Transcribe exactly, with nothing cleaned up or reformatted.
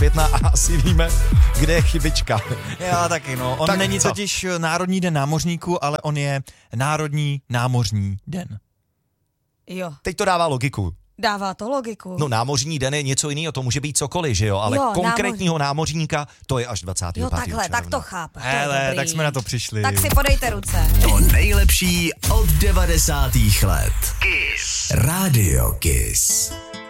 zpětná a asi víme, kde je chybička. Já taky, no. On Tak není co? totiž Národní den námořníků, ale on je Národní námořní den. Jo, Teď to dává logiku. dává to logiku. No námořní den je něco jiného, to může být cokoliv, že jo, ale Jo, konkrétního námořníka to je až dvacátého jo, pátého takhle, tak června. to chápu. to je Hele, dobrý. tak jsme na to přišli. Tak si podejte ruce. To nejlepší od devadesátých let. Kiss. Radio Kiss.